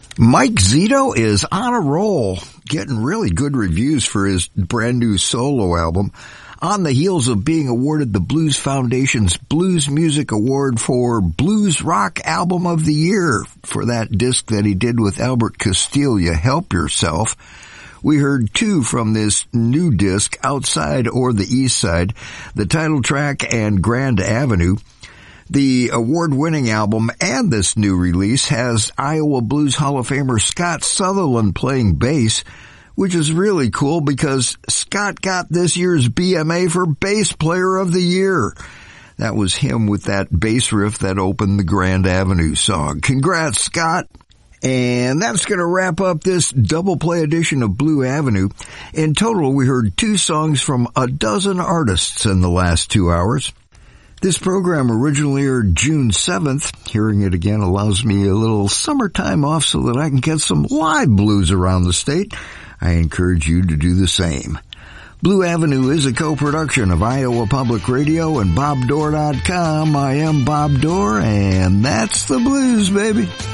Mike Zito is on a roll, getting really good reviews for his brand new solo album, on the heels of being awarded the Blues Foundation's Blues Music Award for Blues Rock Album of the Year for that disc that he did with Albert Castiglia, Help Yourself. We heard two from this new disc, Outside or the East Side, the title track and Grand Avenue. The award-winning album and this new release has Iowa Blues Hall of Famer Scott Sutherland playing bass, which is really cool because Scott got this year's BMA for Bass Player of the Year. That was him with that bass riff that opened the Grand Avenue song. Congrats, Scott! And that's going to wrap up this double play edition of Blue Avenue. In total, we heard two songs from a dozen artists in the last 2 hours. This program originally aired June 7th. Hearing it again allows me a little summertime off so that I can get some live blues around the state. I encourage you to do the same. Blue Avenue is a co-production of Iowa Public Radio and BobDorr.com. I am Bob Dorr, and that's the blues, baby.